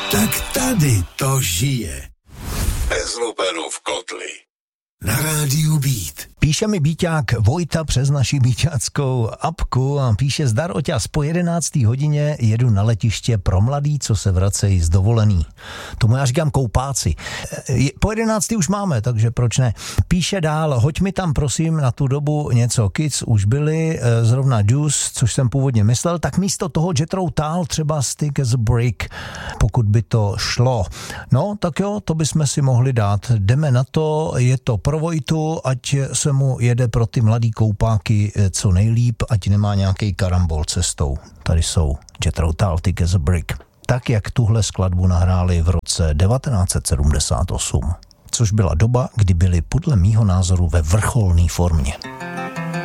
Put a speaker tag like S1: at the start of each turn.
S1: Tak tady to žije.
S2: Bez lupenů v kotli.
S1: Na rádiu Beat.
S3: Píše mi Bíťák Vojta přes naši bíťáckou apku a píše: zdar oťas, po 11. hodině jedu na letiště pro mladý, co se vracejí z dovolený. Tomu já říkám koupáci. Po 11. už máme, takže proč ne? Píše dál: hoď mi tam prosím na tu dobu něco. Kids už byli, zrovna Juice, což jsem původně myslel, tak místo toho Jethro Tull třeba Stick as a Brick, pokud by to šlo. No, tak jo, to bychom si mohli dát. Jdeme na to, je to pro Vojtu, ať se mu jede pro ty mladý koupáky co nejlíp, ať nemá nějaký karambol cestou. Tady jsou Jethro Tull, Stick as a Brick. Tak, jak tuhle skladbu nahráli v roce 1978. Což byla doba, kdy byli podle mýho názoru ve vrcholné formě.